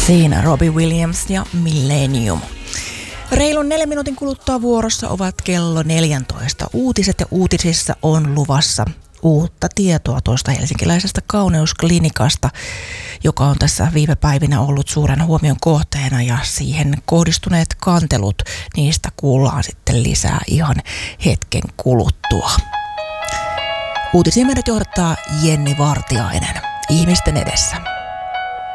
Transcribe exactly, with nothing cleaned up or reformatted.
Siinä Robbie Williams ja Millennium. Reilun neljän minuutin kuluttua vuorossa ovat kello neljätoista uutiset ja uutisissa on luvassa uutta tietoa tuosta helsinkiläisestä kauneusklinikasta, joka on tässä viime päivinä ollut suuren huomion kohteena ja siihen kohdistuneet kantelut, niistä kuullaan sitten lisää ihan hetken kuluttua. Uutisia meidät johdattaa Jenni Vartiainen ihmisten edessä.